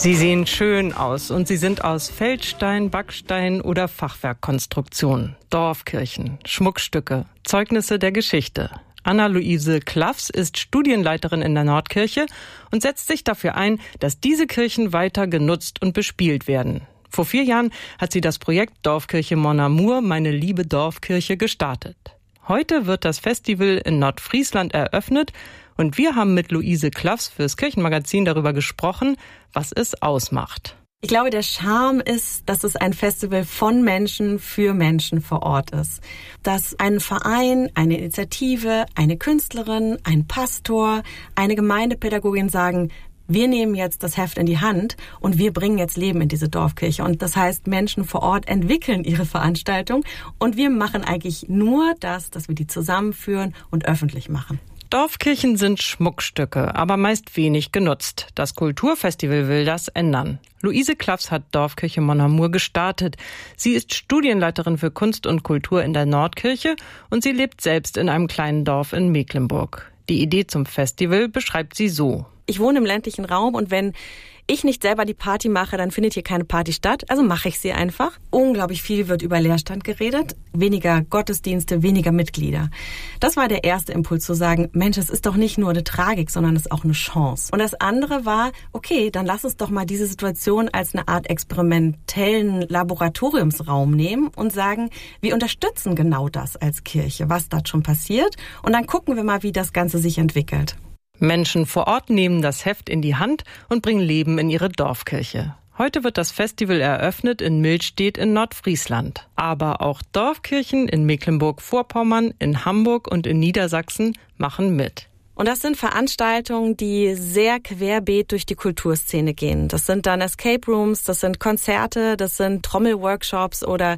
Sie sehen schön aus und sie sind aus Feldstein, Backstein oder Fachwerkkonstruktion. Dorfkirchen, Schmuckstücke, Zeugnisse der Geschichte. Anna-Luise Klaffs ist Studienleiterin in der Nordkirche und setzt sich dafür ein, dass diese Kirchen weiter genutzt und bespielt werden. Vor 4 Jahren hat sie das Projekt Dorfkirche Mon Amour, meine liebe Dorfkirche, gestartet. Heute wird das Festival in Nordfriesland eröffnet und wir haben mit Luise Klaffs fürs Kirchenmagazin darüber gesprochen, was es ausmacht. Ich glaube, der Charme ist, dass es ein Festival von Menschen für Menschen vor Ort ist. Dass ein Verein, eine Initiative, eine Künstlerin, ein Pastor, eine Gemeindepädagogin sagen, wir nehmen jetzt das Heft in die Hand und wir bringen jetzt Leben in diese Dorfkirche. Und das heißt, Menschen vor Ort entwickeln ihre Veranstaltung und wir machen eigentlich nur das, dass wir die zusammenführen und öffentlich machen. Dorfkirchen sind Schmuckstücke, aber meist wenig genutzt. Das Kulturfestival will das ändern. Luise Klaffs hat Dorfkirche Mon Amour gestartet. Sie ist Studienleiterin für Kunst und Kultur in der Nordkirche und sie lebt selbst in einem kleinen Dorf in Mecklenburg. Die Idee zum Festival beschreibt sie so. Ich wohne im ländlichen Raum und wenn ich nicht selber die Party mache, dann findet hier keine Party statt. Also mache ich sie einfach. Unglaublich viel wird über Leerstand geredet. Weniger Gottesdienste, weniger Mitglieder. Das war der erste Impuls zu sagen, Mensch, es ist doch nicht nur eine Tragik, sondern es ist auch eine Chance. Und das andere war, okay, dann lass uns doch mal diese Situation als eine Art experimentellen Laboratoriumsraum nehmen und sagen, wir unterstützen genau das als Kirche, was dort schon passiert. Und dann gucken wir mal, wie das Ganze sich entwickelt. Menschen vor Ort nehmen das Heft in die Hand und bringen Leben in ihre Dorfkirche. Heute wird das Festival eröffnet in Milstedt in Nordfriesland. Aber auch Dorfkirchen in Mecklenburg-Vorpommern, in Hamburg und in Niedersachsen machen mit. Und das sind Veranstaltungen, die sehr querbeet durch die Kulturszene gehen. Das sind dann Escape Rooms, das sind Konzerte, das sind Trommelworkshops oder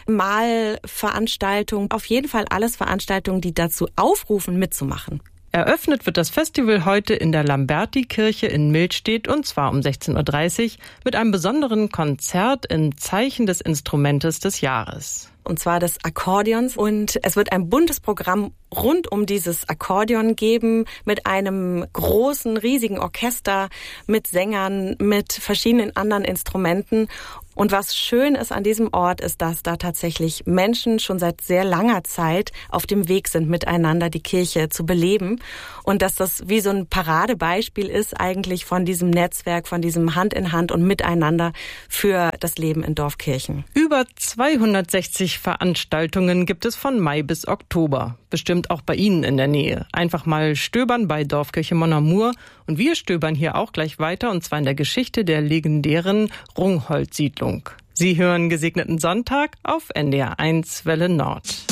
Malveranstaltungen. Auf jeden Fall alles Veranstaltungen, die dazu aufrufen, mitzumachen. Eröffnet wird das Festival heute in der Lamberti-Kirche in Milstedt und zwar um 16:30 Uhr mit einem besonderen Konzert im Zeichen des Instrumentes des Jahres. Und zwar des Akkordeons. Und es wird ein buntes Programm rund um dieses Akkordeon geben mit einem großen, riesigen Orchester, mit Sängern, mit verschiedenen anderen Instrumenten. Und was schön ist an diesem Ort, ist, dass da tatsächlich Menschen schon seit sehr langer Zeit auf dem Weg sind, miteinander die Kirche zu beleben. Und dass das wie so ein Paradebeispiel ist eigentlich von diesem Netzwerk, von diesem Hand in Hand und Miteinander für das Leben in Dorfkirchen. Über 260 Veranstaltungen gibt es von Mai bis Oktober. Bestimmt auch bei Ihnen in der Nähe. Einfach mal stöbern bei Dorfkirche Mon Amour. Und wir stöbern hier auch gleich weiter, und zwar in der Geschichte der legendären Rungholt-Siedlung. Sie hören Gesegneten Sonntag auf NDR 1 Welle Nord.